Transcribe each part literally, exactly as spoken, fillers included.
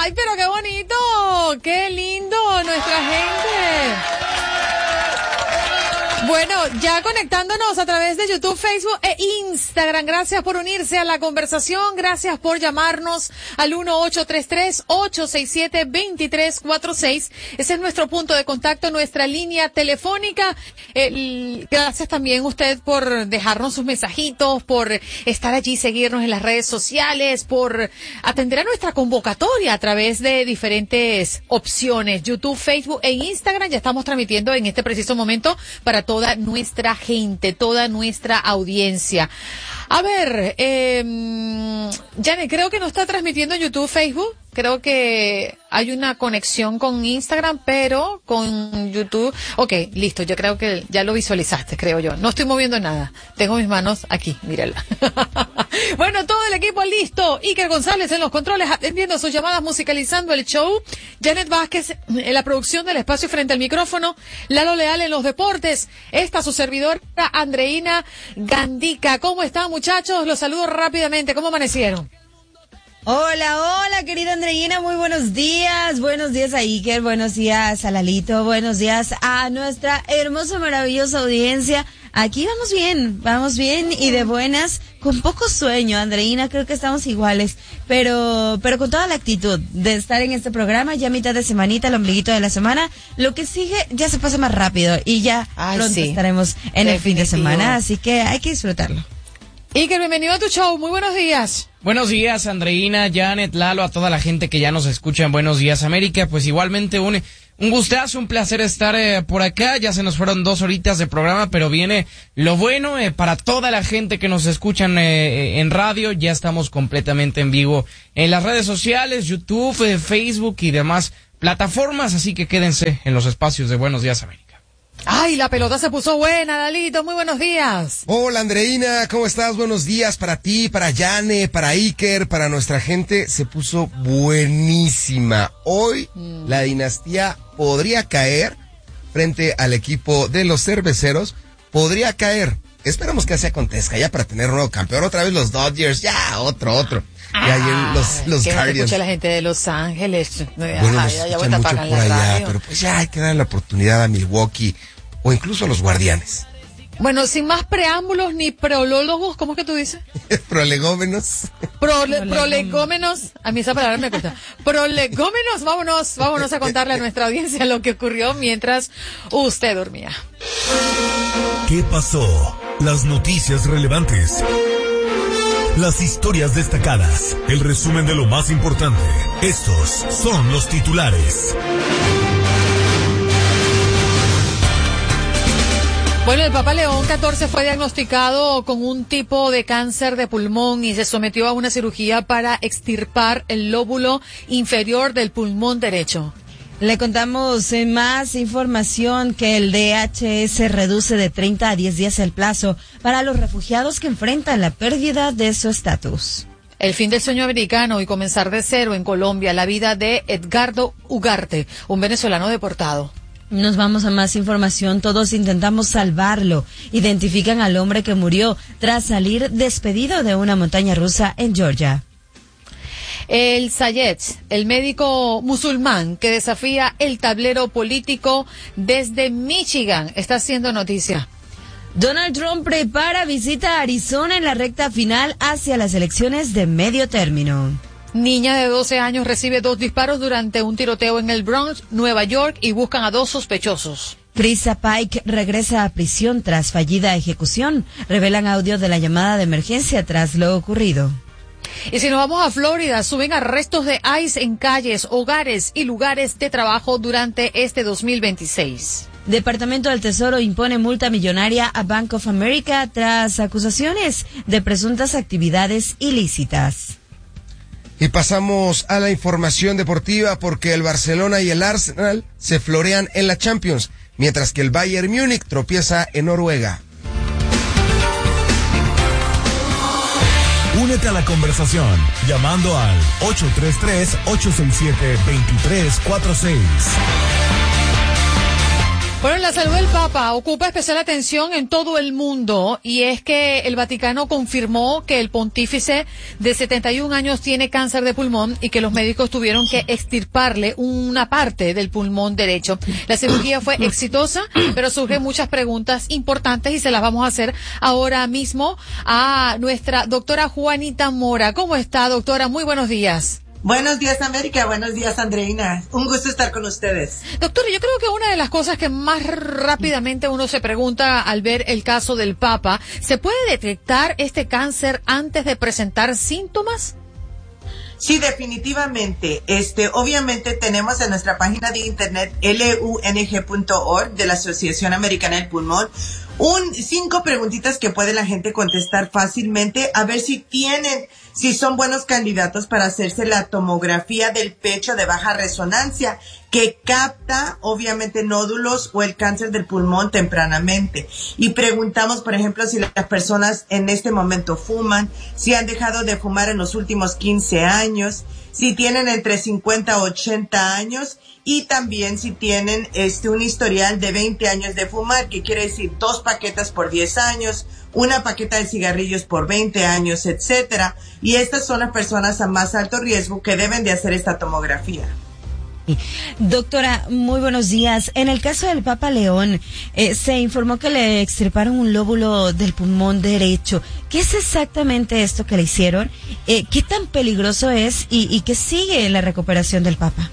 ¡Ay, pero qué bonito! ¡Qué lindo nuestra gente! Bueno, ya conectándonos a través de YouTube, Facebook e Instagram. Gracias por unirse a la conversación. Gracias por llamarnos al uno ocho tres tres, ocho seis siete, dos tres cuatro seis. Ese es nuestro punto de contacto, nuestra línea telefónica. Eh, gracias también usted por dejarnos sus mensajitos, por estar allí, seguirnos en las redes sociales, por atender a nuestra convocatoria a través de diferentes opciones. YouTube, Facebook e Instagram. Ya estamos transmitiendo en este preciso momento para toda nuestra gente, toda nuestra audiencia. A ver, eh, Janet, creo que no está transmitiendo en YouTube, Facebook. Creo que hay una conexión con Instagram, pero con YouTube. Ok, listo, yo creo que ya lo visualizaste, creo yo. No estoy moviendo nada. Tengo mis manos aquí, mírala. Bueno, todo el equipo listo. Iker González en los controles, atendiendo sus llamadas, musicalizando el show. Janet Vázquez en la producción del espacio frente al micrófono. Lalo Leal en los deportes. Esta su servidora, Andreina Gandica. ¿Cómo están, muchachos? Los saludo rápidamente. ¿Cómo amanecieron? Hola, hola, querida Andreina, muy buenos días, buenos días a Iker, buenos días a Lalito, buenos días a nuestra hermosa, maravillosa audiencia. Aquí vamos bien, vamos bien y de buenas, con poco sueño, Andreina, creo que estamos iguales, pero, pero con toda la actitud de estar en este programa, ya mitad de semanita, el ombliguito de la semana, lo que sigue ya se pasa más rápido y ya Ay, pronto sí. estaremos en Definitivo. El fin de semana, así que hay que disfrutarlo. Iker, bienvenido a tu show, muy buenos días. Buenos días, Andreina, Janet, Lalo, a toda la gente que ya nos escucha en Buenos Días América. Pues igualmente un, un gustazo, un placer estar eh, por acá. Ya se nos fueron dos horitas de programa, pero viene lo bueno eh, para toda la gente que nos escuchan eh, en radio. Ya estamos completamente en vivo en las redes sociales, YouTube, eh, Facebook y demás plataformas. Así que quédense en los espacios de Buenos Días América. Ay, la pelota se puso buena, Dalito, muy buenos días. Hola, Andreina, ¿cómo estás? Buenos días para ti, para Yane, para Iker, para nuestra gente. Se puso buenísima. Hoy mm. la dinastía podría caer frente al equipo de los cerveceros. Podría caer. Esperamos que así acontezca, ya para tener un nuevo campeón. Otra vez los Dodgers, ya, otro, otro. Ah, y ayer los, los que Guardians. Escucha la gente de Los Ángeles. Bueno, nos ya, ya escuchan mucho por allá, radio. pero pues ya hay que darle la oportunidad a Milwaukee o incluso a los Guardianes. Bueno, sin más preámbulos ni prolólogos, ¿cómo es que tú dices? Prolegómenos. Prole, prolegómenos. A mí esa palabra me cuesta. Prolegómenos, vámonos, vámonos a contarle a nuestra audiencia lo que ocurrió mientras usted dormía. ¿Qué pasó? Las noticias relevantes. Las historias destacadas, el resumen de lo más importante. Estos son los titulares. Bueno, el Papa León catorce fue diagnosticado con un tipo de cáncer de pulmón y se sometió a una cirugía para extirpar el lóbulo inferior del pulmón derecho. Le contamos en más información que el D H S reduce de treinta a diez días el plazo para los refugiados que enfrentan la pérdida de su estatus. El fin del sueño americano y comenzar de cero en Colombia, la vida de Edgardo Ugarte, un venezolano deportado. Nos vamos a más información. Todos intentamos salvarlo. Identifican al hombre que murió tras salir despedido de una montaña rusa en Georgia. El Sayed, el médico musulmán que desafía el tablero político desde Michigan, está haciendo noticia. Donald Trump prepara visita a Arizona en la recta final hacia las elecciones de medio término. Niña de doce años recibe dos disparos durante un tiroteo en el Bronx, Nueva York, y buscan a dos sospechosos. Chris Pike regresa a prisión tras fallida ejecución. Revelan audio de la llamada de emergencia tras lo ocurrido. Y si nos vamos a Florida, suben arrestos de ICE en calles, hogares y lugares de trabajo durante este dos mil veintiséis. Departamento del Tesoro impone multa millonaria a Bank of America tras acusaciones de presuntas actividades ilícitas. Y pasamos a la información deportiva porque el Barcelona y el Arsenal se florean en la Champions, mientras que el Bayern Múnich tropieza en Noruega. Únete a la conversación llamando al ocho tres tres, ocho seis siete, dos tres cuatro seis. Bueno, la salud del Papa ocupa especial atención en todo el mundo y es que el Vaticano confirmó que el pontífice de setenta y un años tiene cáncer de pulmón y que los médicos tuvieron que extirparle una parte del pulmón derecho. La cirugía fue exitosa, pero surgen muchas preguntas importantes y se las vamos a hacer ahora mismo a nuestra doctora Juanita Mora. ¿Cómo está, doctora? Muy buenos días. Buenos días, América. Buenos días, Andreina. Un gusto estar con ustedes. Doctor, yo creo que una de las cosas que más rápidamente uno se pregunta al ver el caso del Papa, ¿se puede detectar este cáncer antes de presentar síntomas? Sí, definitivamente. Este, obviamente tenemos en nuestra página de internet lung punto org de la Asociación Americana del Pulmón un cinco preguntitas que puede la gente contestar fácilmente a ver si tienen, si son buenos candidatos para hacerse la tomografía del pecho de baja resonancia, que capta obviamente nódulos o el cáncer del pulmón tempranamente. Y preguntamos, por ejemplo, si las personas en este momento fuman, si han dejado de fumar en los últimos quince años, si tienen entre cincuenta a ochenta años y también si tienen este un historial de veinte años de fumar, que quiere decir dos paquetas por diez años, una paqueta de cigarrillos por veinte años, etcétera. Y estas son las personas a más alto riesgo que deben de hacer esta tomografía. Doctora, muy buenos días. En el caso del Papa León, eh, se informó que le extirparon un lóbulo del pulmón derecho. ¿Qué es exactamente esto que le hicieron? Eh, ¿Qué tan peligroso es y, y qué sigue en la recuperación del Papa?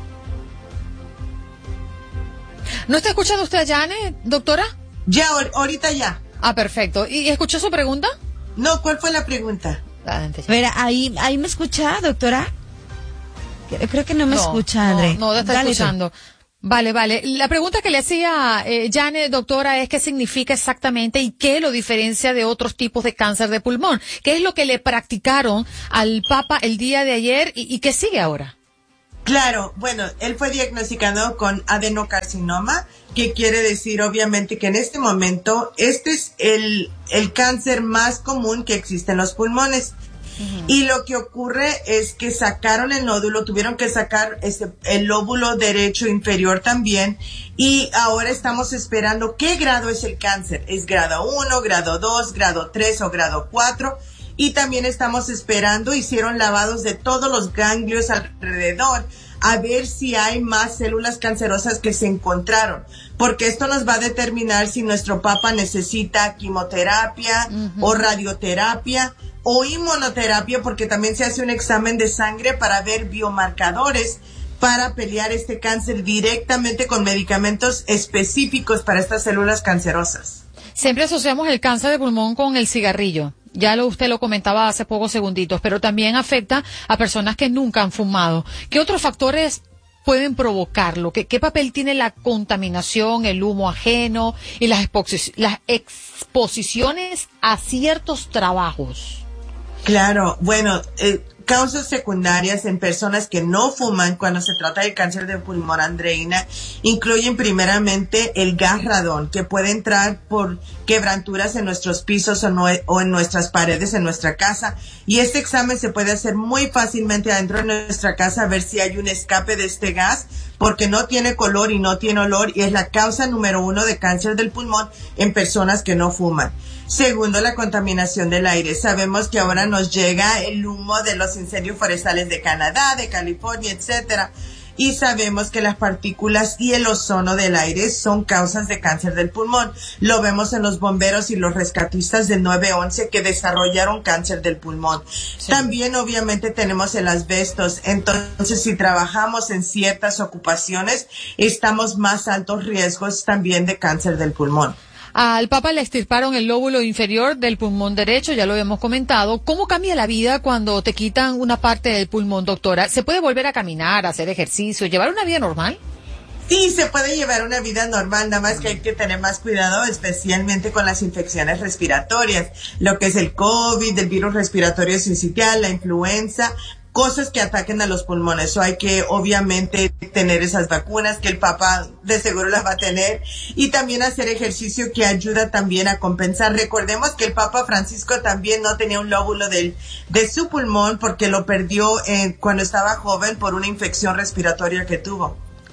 ¿No está escuchando usted a Janet, doctora? Ya, ahorita ya. Ah, perfecto. ¿Y escuchó su pregunta? No, ¿cuál fue la pregunta? Mira, ahí, ahí me escucha, doctora. Creo que no me no, escucha, André. No, no está Dale escuchando. Tú. Vale, vale. La pregunta que le hacía eh, Janet, doctora, es qué significa exactamente y qué lo diferencia de otros tipos de cáncer de pulmón. ¿Qué es lo que le practicaron al Papa el día de ayer y, y qué sigue ahora? Claro, bueno, él fue diagnosticado con adenocarcinoma, que quiere decir obviamente que en este momento este es el, el cáncer más común que existe en los pulmones. Uh-huh. Y lo que ocurre es que sacaron el nódulo, tuvieron que sacar ese, el lóbulo derecho inferior también, y ahora estamos esperando qué grado es el cáncer. ¿Es grado uno, grado dos, grado tres o grado cuatro? Y también estamos esperando, hicieron lavados de todos los ganglios alrededor, a ver si hay más células cancerosas que se encontraron, porque esto nos va a determinar si nuestro Papa necesita quimioterapia uh-huh. o radioterapia o inmunoterapia, porque también se hace un examen de sangre para ver biomarcadores para pelear este cáncer directamente con medicamentos específicos para estas células cancerosas. Siempre asociamos el cáncer de pulmón con el cigarrillo. Ya lo, usted lo comentaba hace pocos segunditos, pero también afecta a personas que nunca han fumado. ¿Qué otros factores pueden provocarlo? ¿Qué, qué papel tiene la contaminación, el humo ajeno y las, exposi- las exposiciones a ciertos trabajos? Claro, bueno, eh, causas secundarias en personas que no fuman cuando se trata de cáncer de pulmón, Andreina, incluyen primeramente el gas radón, que puede entrar por quebranturas en nuestros pisos o, no, o en nuestras paredes en nuestra casa. Y este examen se puede hacer muy fácilmente adentro de nuestra casa, a ver si hay un escape de este gas, porque no tiene color y no tiene olor, y es la causa número uno de cáncer del pulmón en personas que no fuman. Segundo, la contaminación del aire. Sabemos que ahora nos llega el humo de los incendios forestales de Canadá, de California, etcétera. Y sabemos que las partículas y el ozono del aire son causas de cáncer del pulmón. Lo vemos en los bomberos y los rescatistas del nueve once que desarrollaron cáncer del pulmón. Sí. También obviamente tenemos el asbestos. Entonces, si trabajamos en ciertas ocupaciones, estamos más altos riesgos también de cáncer del pulmón. Al Papa le extirparon el lóbulo inferior del pulmón derecho, ya lo habíamos comentado. ¿Cómo cambia la vida cuando te quitan una parte del pulmón, doctora? ¿Se puede volver a caminar, hacer ejercicio, llevar una vida normal? Sí, se puede llevar una vida normal, nada más que hay que tener más cuidado, especialmente con las infecciones respiratorias, lo que es el COVID, el virus respiratorio sincitial, la influenza, cosas que ataquen a los pulmones. O hay que obviamente tener esas vacunas que el Papa de seguro las va a tener, y también hacer ejercicio que ayuda también a compensar. Recordemos que el Papa Francisco también no tenía un lóbulo del, de su pulmón porque lo perdió en, cuando estaba joven por una infección respiratoria que tuvo.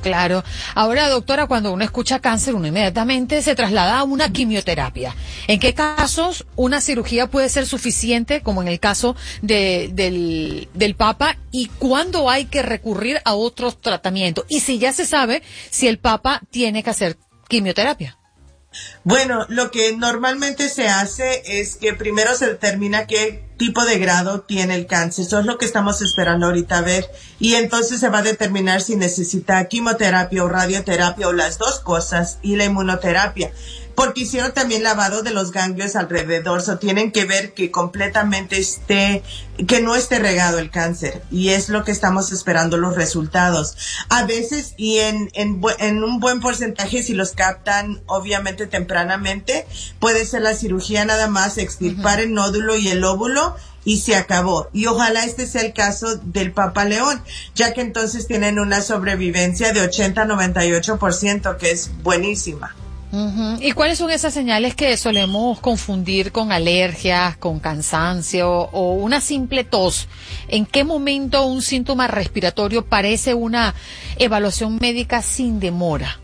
Claro. Ahora, doctora, cuando uno escucha cáncer, uno inmediatamente se traslada a una quimioterapia. ¿En qué casos una cirugía puede ser suficiente, como en el caso de, del, del Papa, y cuándo hay que recurrir a otros tratamientos? Y si ya se sabe si el Papa tiene que hacer quimioterapia. Bueno, lo que normalmente se hace es que primero se determina qué tipo de grado tiene el cáncer. Eso es lo que estamos esperando ahorita a ver. Y entonces se va a determinar si necesita quimioterapia o radioterapia o las dos cosas y la inmunoterapia. Porque hicieron también lavado de los ganglios alrededor, o so tienen que ver que completamente esté, que no esté regado el cáncer, y es lo que estamos esperando los resultados. A veces, y en, en, en un buen porcentaje, si los captan obviamente tempranamente, puede ser la cirugía nada más, extirpar uh-huh. el nódulo y el óvulo, y se acabó. Y ojalá este sea el caso del Papa León, ya que entonces tienen una sobrevivencia de ochenta a noventa y ocho por ciento, que es buenísima. Uh-huh. ¿Y cuáles son esas señales que solemos confundir con alergias, con cansancio o una simple tos? ¿En qué momento un síntoma respiratorio parece una evaluación médica sin demora?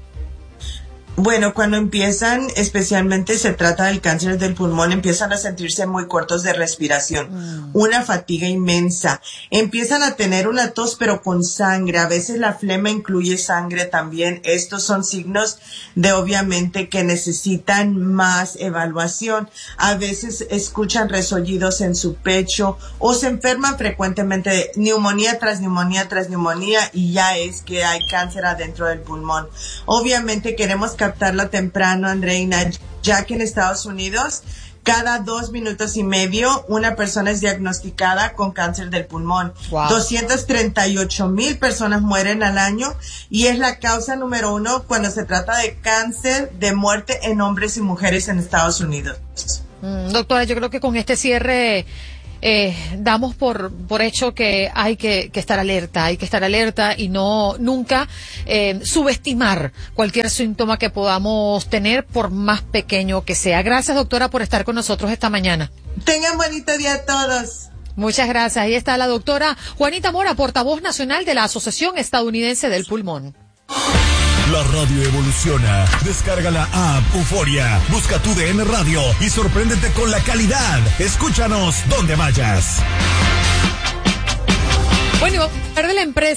Bueno, cuando empiezan, especialmente se trata del cáncer del pulmón, empiezan a sentirse muy cortos de respiración, mm. una fatiga inmensa, empiezan a tener una tos pero con sangre, a veces la flema incluye sangre también. Estos son signos de obviamente que necesitan más evaluación. A veces escuchan resollidos en su pecho o se enferman frecuentemente de neumonía tras neumonía tras neumonía, y ya es que hay cáncer adentro del pulmón. Obviamente queremos que captarla temprano, Andreina, ya que en Estados Unidos cada dos minutos y medio una persona es diagnosticada con cáncer del pulmón. Wow. doscientas treinta y ocho mil personas mueren al año y es la causa número uno cuando se trata de cáncer de muerte en hombres y mujeres en Estados Unidos. Mm, doctora, yo creo que con este cierre Eh, damos por por hecho que hay que, que estar alerta, hay que estar alerta y no nunca eh, subestimar cualquier síntoma que podamos tener, por más pequeño que sea. Gracias, doctora, por estar con nosotros esta mañana. Tengan bonito día a todos. Muchas gracias. Ahí está la doctora Juanita Mora, portavoz nacional de la Asociación Estadounidense del Pulmón. La radio evoluciona. Descarga la app Euforia. Busca tu D N Radio y sorpréndete con la calidad. Escúchanos donde vayas. Bueno, y vamos a hablar de la empresa